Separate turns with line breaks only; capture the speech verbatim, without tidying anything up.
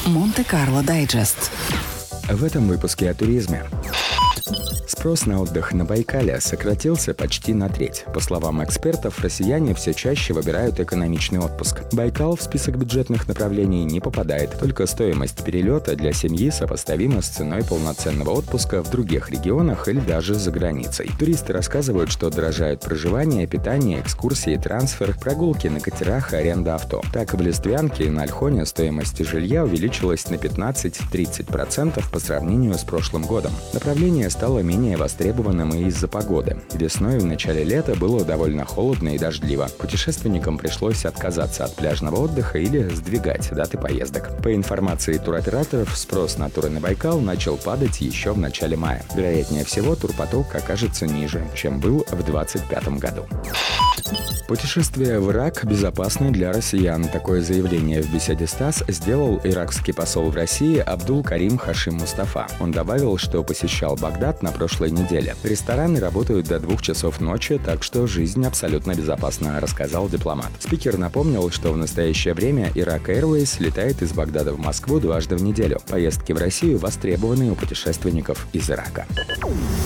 Монте-Карло Дайджест.
В этом выпуске о туризме. Спрос на отдых на Байкале сократился почти на треть. По словам экспертов, россияне все чаще выбирают экономичный отпуск. Байкал в список бюджетных направлений не попадает, только стоимость перелета для семьи сопоставима с ценой полноценного отпуска в других регионах или даже за границей. Туристы рассказывают, что дорожают проживание, питание, экскурсии, трансфер, прогулки на катерах и аренда авто. Так, в Листвянке и на Ольхоне стоимость жилья увеличилась на пятнадцать-тридцать процентов по сравнению с прошлым годом. Направление стало менее востребованным и из-за погоды. Весной в начале лета было довольно холодно и дождливо. Путешественникам пришлось отказаться от пляжного отдыха или сдвигать даты поездок. По информации туроператоров, спрос на туры на Байкал начал падать еще в начале мая. Вероятнее всего, турпоток окажется ниже, чем был в двадцать пятом году. Путешествие в Ирак безопасно для россиян. Такое заявление в беседе с ТАСС сделал иракский посол в России Абдул-Карим Хашим Мустафа. Он добавил, что посещал Багдад на прошлой неделе. Рестораны работают до двух часов ночи, так что жизнь абсолютно безопасна, рассказал дипломат. Спикер напомнил, что в настоящее время Iraq Airways летает из Багдада в Москву дважды в неделю. Поездки в Россию востребованы у путешественников из Ирака.